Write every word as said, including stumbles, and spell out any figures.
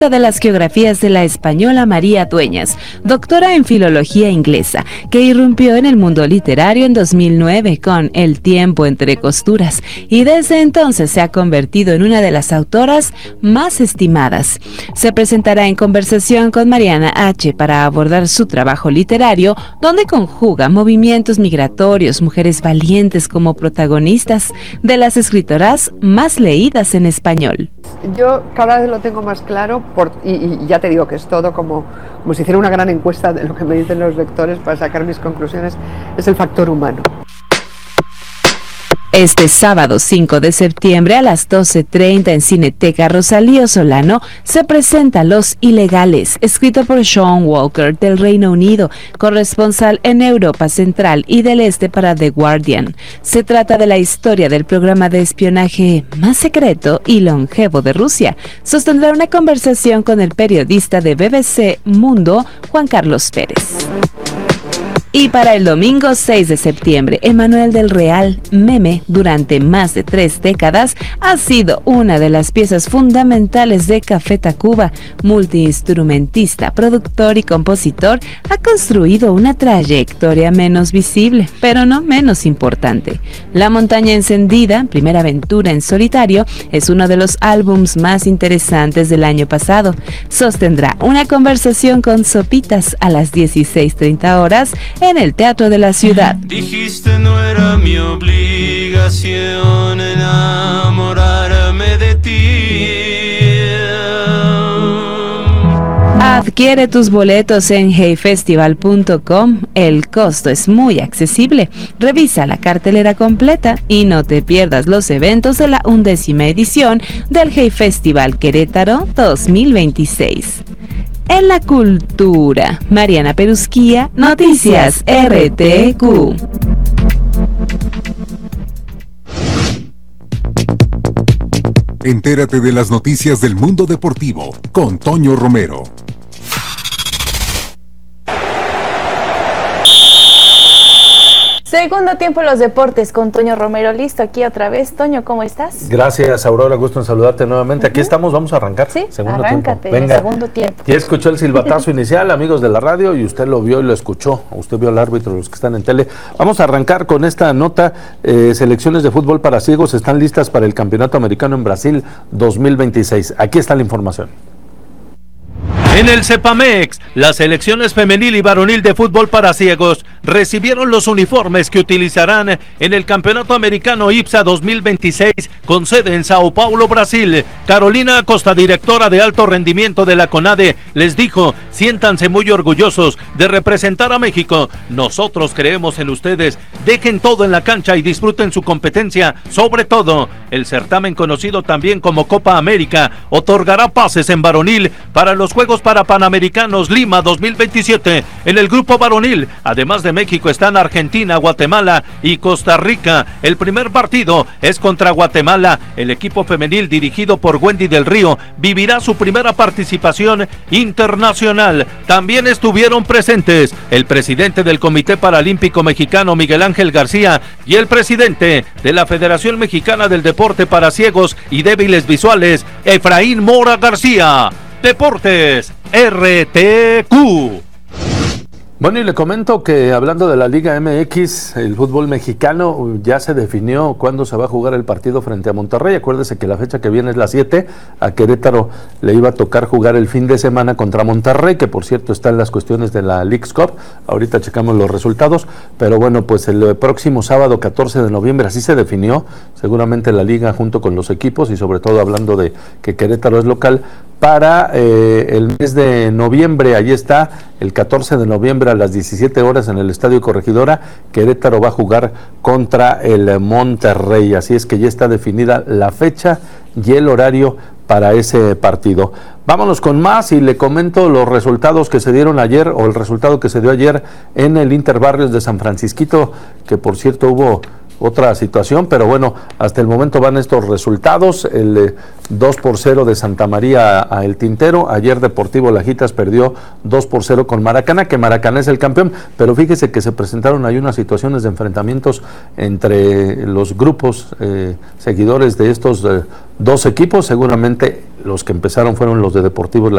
de las geografías de la española María Dueñas, doctora en filología inglesa, que irrumpió en el mundo literario en dos mil nueve con El tiempo entre costuras y desde entonces se ha convertido en una de las autoras más estimadas. Se presentará en conversación con Mariana H. para abordar su trabajo literario, donde conjuga movimientos migratorios, mujeres valientes como protagonistas de las escritoras más leídas en español. Yo cada vez lo tengo más claro por, y, y ya te digo que es todo como, como si hiciera una gran encuesta de lo que me dicen los lectores para sacar mis conclusiones, es el factor humano. Este sábado cinco de septiembre a las doce treinta en Cineteca Rosalío Solano se presenta Los Ilegales, escrito por Sean Walker del Reino Unido, corresponsal en Europa Central y del Este para The Guardian. Se trata de la historia del programa de espionaje más secreto y longevo de Rusia. Sostendrá una conversación con el periodista de B B C Mundo, Juan Carlos Pérez. Y para el domingo seis de septiembre, Emanuel del Real, Meme, durante más de tres décadas, ha sido una de las piezas fundamentales de Café Tacuba. Multiinstrumentista, productor y compositor, ha construido una trayectoria menos visible, pero no menos importante. La Montaña Encendida, primera aventura en solitario, es uno de los álbums más interesantes del año pasado. Sostendrá una conversación con Sopitas a las dieciséis treinta horas en el Teatro de la Ciudad. Dijiste no era mi obligación enamorarme de ti. Adquiere tus boletos en hey festival punto com. El costo es muy accesible. Revisa la cartelera completa y no te pierdas los eventos de la undécima edición del Hey Festival Querétaro dos mil veintiséis. En la cultura, Mariana Perusquía, Noticias R T Q. Entérate de las noticias del mundo deportivo con Toño Romero. Segundo tiempo en los deportes con Toño Romero, listo aquí otra vez. Toño, ¿cómo estás? Gracias, Aurora, gusto en saludarte nuevamente. Aquí uh-huh. estamos, vamos a arrancar. Sí, segundo arráncate, tiempo. Venga. segundo tiempo. Ya escuchó el silbatazo inicial, amigos de la radio, y usted lo vio y lo escuchó. Usted vio al árbitro, los que están en tele. Vamos a arrancar con esta nota. Eh, selecciones de fútbol para ciegos están listas para el Campeonato Americano en Brasil dos mil veintiséis. Aquí está la información. En el Cepamex, las selecciones femenil y varonil de fútbol para ciegos recibieron los uniformes que utilizarán en el Campeonato Americano I P S A dos mil veintiséis con sede en Sao Paulo, Brasil. Carolina Acosta, directora de alto rendimiento de la CONADE, les dijo: siéntanse muy orgullosos de representar a México. Nosotros creemos en ustedes. Dejen todo en la cancha y disfruten su competencia. Sobre todo, el certamen conocido también como Copa América otorgará pases en varonil para los Juegos para Panamericanos Lima dos mil veintisiete. En el grupo varonil, además de México, están Argentina, Guatemala y Costa Rica. El primer partido es contra Guatemala. El equipo femenil dirigido por Wendy del Río vivirá su primera participación internacional. También estuvieron presentes el presidente del Comité Paralímpico Mexicano, Miguel Ángel García, y el presidente de la Federación Mexicana del Deporte para Ciegos y Débiles Visuales, Efraín Mora García. Deportes R T Q. Bueno, y le comento que hablando de la Liga M X, el fútbol mexicano, ya se definió cuándo se va a jugar el partido frente a Monterrey. Acuérdese que la fecha que viene es la siete, a Querétaro le iba a tocar jugar el fin de semana contra Monterrey, que por cierto está en las cuestiones de la Leagues Cup. Ahorita checamos los resultados, pero bueno, pues el próximo sábado catorce de noviembre así se definió, seguramente la liga junto con los equipos y sobre todo hablando de que Querétaro es local, para eh, el mes de noviembre. Allí está, el catorce de noviembre a las diecisiete horas en el Estadio Corregidora, Querétaro va a jugar contra el Monterrey, así es que ya está definida la fecha y el horario para ese partido. Vámonos con más y le comento los resultados que se dieron ayer, o el resultado que se dio ayer en el Interbarrios de San Francisquito, que por cierto hubo otra situación, pero bueno, hasta el momento van estos resultados. El eh, dos por cero de Santa María a, a El Tintero. Ayer Deportivo Lajitas perdió dos por cero con Maracaná, que Maracaná es el campeón, pero fíjese que se presentaron ahí unas situaciones de enfrentamientos entre los grupos eh, seguidores de estos eh, dos equipos. Seguramente los que empezaron fueron los de Deportivo